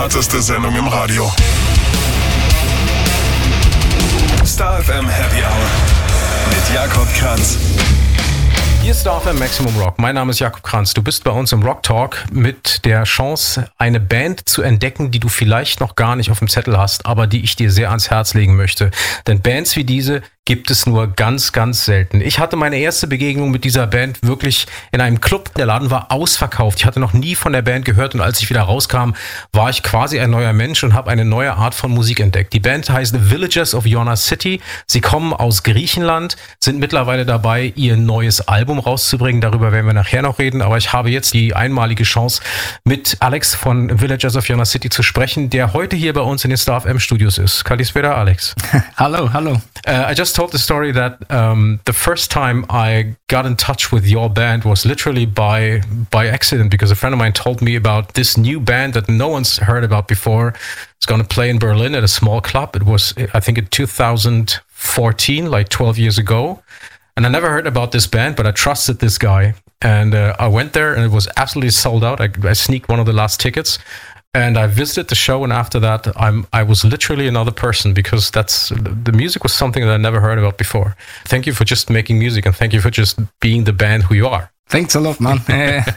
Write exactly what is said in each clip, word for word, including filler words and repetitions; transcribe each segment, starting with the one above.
härteste Sendung im Radio. Star F M Happy Hour mit Jakob Kranz. Hier ist Star F M Maximum Rock. Mein Name ist Jakob Kranz. Du bist bei uns im Rock Talk mit der Chance, eine Band zu entdecken, die du vielleicht noch gar nicht auf dem Zettel hast, aber die ich dir sehr ans Herz legen möchte. Denn Bands wie diese gibt es nur ganz, ganz selten. Ich hatte meine erste Begegnung mit dieser Band wirklich in einem Club. Der Laden war ausverkauft. Ich hatte noch nie von der Band gehört und als ich wieder rauskam, war ich quasi ein neuer Mensch und habe eine neue Art von Musik entdeckt. Die Band heißt The Villagers of Ioana City. Sie kommen aus Griechenland, sind mittlerweile dabei, ihr neues Album rauszubringen. Darüber werden wir nachher noch reden. Aber ich habe jetzt die einmalige Chance, mit Alex von Villagers of Ioana City zu sprechen, der heute hier bei uns in den Star F M Studios ist. Kalispera, Alex. Hello, hello. Uh, I just told the story that um, the first time I got in touch with your band was literally by by accident, because a friend of mine told me about this new band that no one's heard about before. It's going to play in Berlin at a small club. It was, I think, in two thousand fourteen, like twelve years ago. And I never heard about this band, but I trusted this guy. And uh, I went there and it was absolutely sold out. I, I sneaked one of the last tickets. And I visited the show, and after that, I'm I was literally another person, because that's the music was something that I never heard about before. Thank you for just making music, and thank you for just being the band who you are. Thanks a lot, man.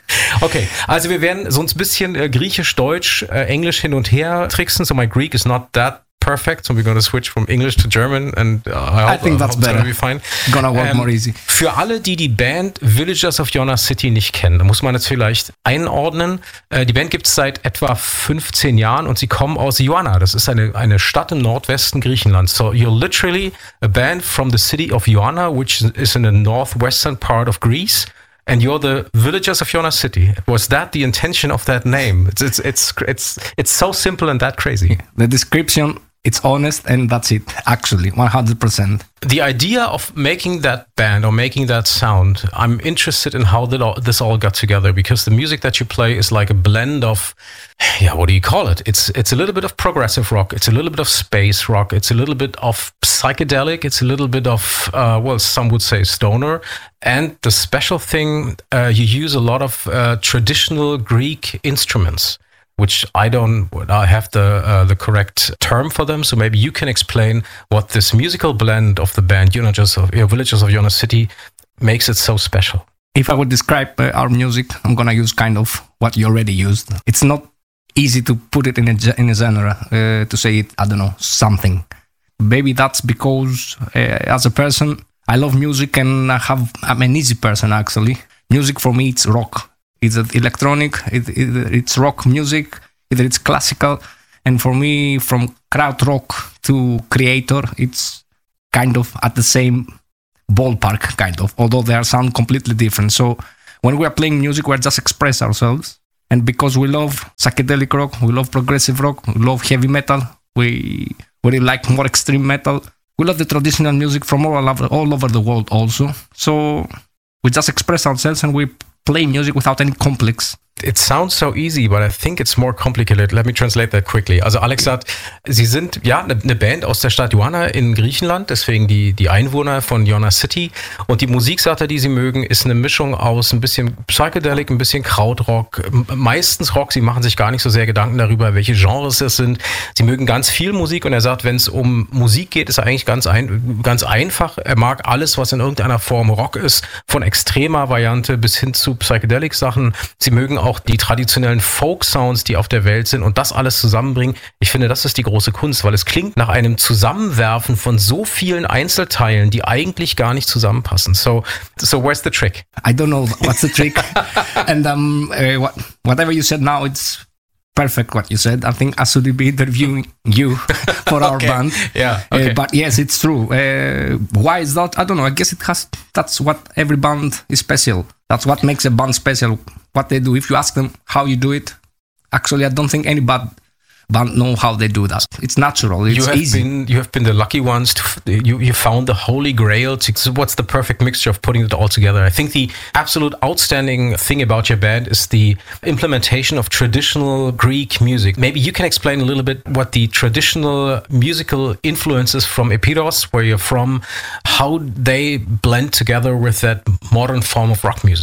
Okay, also wir werden so ein bisschen äh, Griechisch, Deutsch, äh, Englisch hin und her tricksen. So my Greek is not that perfect, so we're going to switch from English to German, and uh, I, I think that's hope better. It's gonna be fine. Gonna work um, more easy. Für alle, die die Band Villagers of Ioana City nicht kennen, da muss man jetzt vielleicht einordnen. Äh, die Band gibt es seit etwa fünfzehn Jahren und sie kommen aus Ioana. Das ist eine, eine Stadt im Nordwesten Griechenlands. So you're literally a band from the city of Ioana, which is in the northwestern part of Greece. And you're the Villagers of Ioana City. Was that the intention of that name? It's it's it's it's it's so simple and that crazy. The description, it's honest, and that's it, actually, one hundred percent. The idea of making that band or making that sound, I'm interested in how that all, this all got together, because the music that you play is like a blend of, yeah, what do you call it? It's it's a little bit of progressive rock, it's a little bit of space rock, it's a little bit of psychedelic, it's a little bit of, uh, well, some would say stoner. And the special thing, uh, you use a lot of uh, traditional Greek instruments, which I don't I have the uh, the correct term for them. So maybe you can explain what this musical blend of the band, you know, just of, you know, Villagers of Ioana City, makes it so special. If I would describe uh, our music, I'm gonna use kind of what you already used. It's not easy to put it in a in a genre uh, to say it. I don't know, something. Maybe that's because uh, as a person, I love music, and I have I'm an easy person actually. Music for me, it's rock. It's electronic, it, it, it's rock music, either it's classical. And for me, from crowd rock to creator, it's kind of at the same ballpark, kind of, although they are sound completely different. So when we are playing music, we're just express ourselves. And because we love psychedelic rock, we love progressive rock, we love heavy metal, we really like more extreme metal. We love the traditional music from all over, all over the world also. So we just express ourselves and we play music without any complex. It sounds so easy, but I think it's more complicated. Let me translate that quickly. Also Alex sagt, Sie sind ja eine Band aus der Stadt Ioana in Griechenland, deswegen die, die Einwohner von Ioana City. Und die Musik, sagt er, die sie mögen, ist eine Mischung aus ein bisschen Psychedelic, ein bisschen Krautrock, meistens Rock. Sie machen sich gar nicht so sehr Gedanken darüber, welche Genres es sind. Sie mögen ganz viel Musik, und er sagt, wenn es um Musik geht, ist er eigentlich ganz, ein, ganz einfach. Er mag alles, was in irgendeiner Form Rock ist, von extremer Variante bis hin zu Psychedelic-Sachen. Sie mögen auch die traditionellen Folk-Sounds, die auf der Welt sind, und das alles zusammenbringen. Ich finde, das ist die große Kunst, weil es klingt nach einem Zusammenwerfen von so vielen Einzelteilen, die eigentlich gar nicht zusammenpassen. So, so where's the trick? I don't know what's the trick. And um, uh, what, whatever you said now, it's perfect what you said. I think I should be interviewing you for our okay. band. Yeah, okay. Uh, but yes, it's true. Uh, why is that? I don't know. I guess it has. That's what every band is special. That's what makes a band special. What they do. If you ask them how you do it, actually, I don't think any band band know how they do that. It's natural. It's you have easy. Been, you have been the lucky ones. To, you you found the holy grail. To, so what's the perfect mixture of putting it all together? I think the absolute outstanding thing about your band is the implementation of traditional Greek music. Maybe you can explain a little bit what the traditional musical influences from Epiros, where you're from, how they blend together with that modern form of rock music.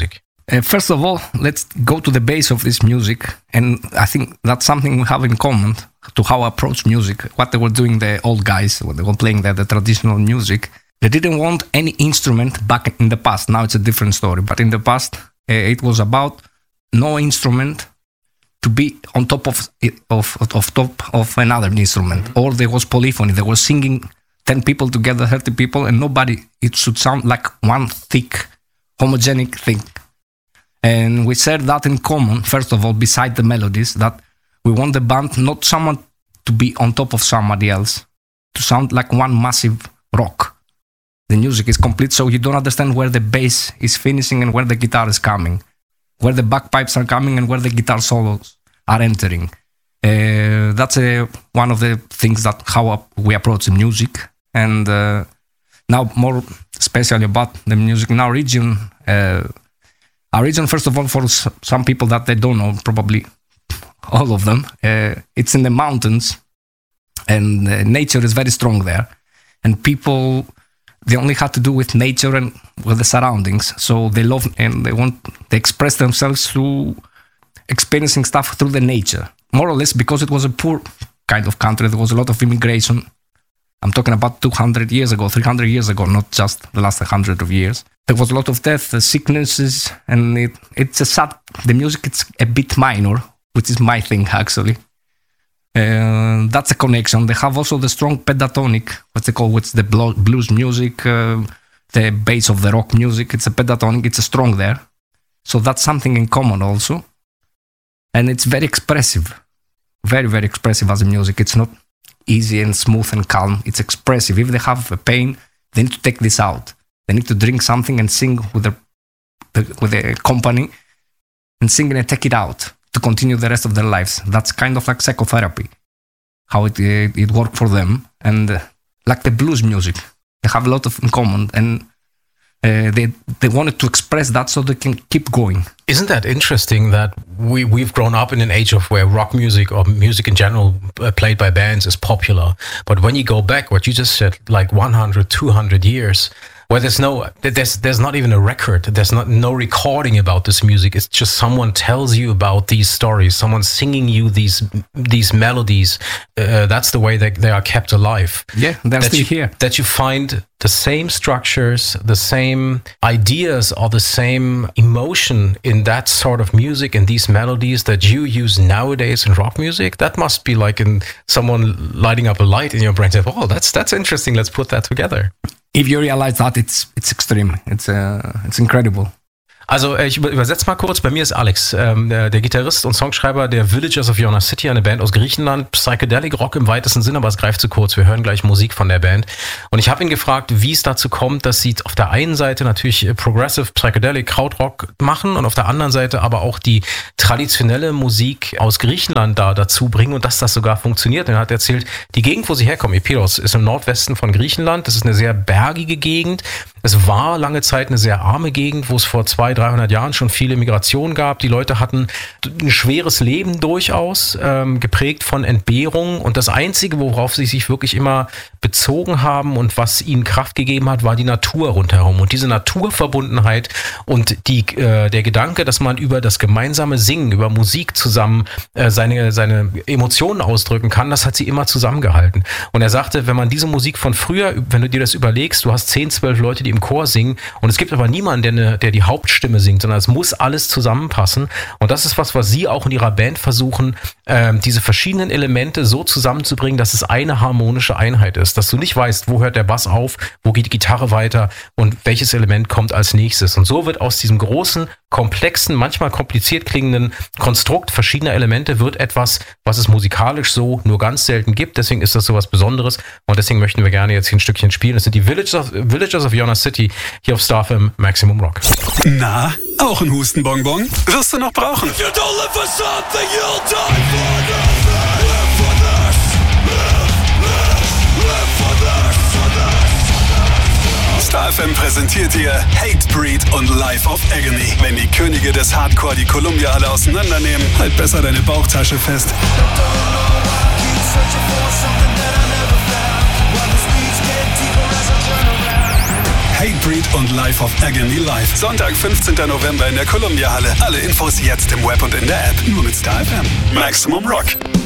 Uh, first of all, let's go to the base of this music, and I think that's something we have in common to how I approach music. What they were doing, the old guys, when they were playing the, the traditional music, they didn't want any instrument back in the past. Now it's a different story, but in the past, uh, it was about no instrument to be on top of, of of top of another instrument, or there was polyphony. They were singing ten people together, thirty people, and nobody. It should sound like one thick, homogenic thing. And we shared that in common, first of all, beside the melodies, that we want the band, not someone to be on top of somebody else, to sound like one massive rock. The music is complete, so you don't understand where the bass is finishing and where the guitar is coming, where the bagpipes are coming and where the guitar solos are entering. Uh, that's uh, one of the things that how we approach the music. And uh, now more especially about the music in our region, uh, Our region, first of all, for some people that they don't know, probably all of them, uh, it's in the mountains, and uh, nature is very strong there. And people, they only have to do with nature and with the surroundings. So they love and they want, they express themselves through experiencing stuff through the nature. More or less because it was a poor kind of country. There was a lot of immigration. I'm talking about two hundred years ago, three hundred years ago, not just the last one hundred of years. There was a lot of death, uh, sicknesses, and it, it's a sad, the music, it's a bit minor, which is my thing, actually. Uh, that's a connection. They have also the strong pentatonic, what's it called, what's the blues music, uh, the bass of the rock music. It's a pentatonic, it's a strong there. So that's something in common also. And it's very expressive, very, very expressive as a music. It's not easy and smooth and calm. It's expressive. If they have a pain, they need to take this out. They need to drink something and sing with the, the with the company and sing and take it out to continue the rest of their lives. That's kind of like psychotherapy, how it it, it worked for them. And uh, like the blues music, they have a lot of in common, and uh, they they wanted to express that so they can keep going. Isn't that interesting that we, we've grown up in an age of where rock music or music in general uh, played by bands is popular. But when you go back, what you just said, like one hundred, two hundred years, where there's no, there's there's not even a record, there's not no recording about this music. It's just someone tells you about these stories, someone singing you these these melodies. Uh, that's the way that they are kept alive. Yeah, they're that still you, here. That you find the same structures, the same ideas, or the same emotion in that sort of music and these melodies that you use nowadays in rock music. That must be like in someone lighting up a light in your brain. Say, oh, that's that's interesting. Let's put that together. If you realize that, it's it's extreme. It's uh, it's incredible. Also ich übersetze mal kurz. Bei mir ist Alex, ähm, der, der Gitarrist und Songschreiber der Villagers of Yona City, eine Band aus Griechenland. Psychedelic Rock im weitesten Sinn, aber es greift zu kurz. Wir hören gleich Musik von der Band. Und ich habe ihn gefragt, wie es dazu kommt, dass sie auf der einen Seite natürlich Progressive, Psychedelic, Krautrock machen und auf der anderen Seite aber auch die traditionelle Musik aus Griechenland da dazu bringen und dass das sogar funktioniert. Und er hat erzählt, die Gegend, wo sie herkommen, Epiros, ist im Nordwesten von Griechenland. Das ist eine sehr bergige Gegend. Es war lange Zeit eine sehr arme Gegend, wo es vor zweihundert, dreihundert Jahren schon viele Migrationen gab. Die Leute hatten ein schweres Leben durchaus, ähm, geprägt von Entbehrung. Und das Einzige, worauf sie sich wirklich immer bezogen haben und was ihnen Kraft gegeben hat, war die Natur rundherum. Und diese Naturverbundenheit und die, äh, der Gedanke, dass man über das gemeinsame Singen, über Musik zusammen äh, seine, seine Emotionen ausdrücken kann, das hat sie immer zusammengehalten. Und er sagte, wenn man diese Musik von früher, wenn du dir das überlegst, du hast zehn, zwölf Leute, die im Chor singen und es gibt aber niemanden, der, eine, der die Hauptstimme singt, sondern es muss alles zusammenpassen. Und das ist was, was sie auch in ihrer Band versuchen, äh, diese verschiedenen Elemente so zusammenzubringen, dass es eine harmonische Einheit ist. Dass du nicht weißt, wo hört der Bass auf, wo geht die Gitarre weiter und welches Element kommt als nächstes. Und so wird aus diesem großen, komplexen, manchmal kompliziert klingenden Konstrukt verschiedener Elemente wird etwas, was es musikalisch so nur ganz selten gibt. Deswegen ist das so was Besonderes und deswegen möchten wir gerne jetzt hier ein Stückchen spielen. Das sind die Villagers of, Villagers of Yona City hier auf Star F M Maximum Rock. Na, auch ein Hustenbonbon? Wirst du noch brauchen? Star F M präsentiert dir Hatebreed und Life of Agony. Wenn die Könige des Hardcore die Columbia alle auseinandernehmen, halt besser deine Bauchtasche fest. Hatebreed und Life of Agony live. Sonntag, fünfzehnten November in der Columbia Halle. Alle Infos jetzt im Web und in der App. Nur mit Star F M. Maximum Rock.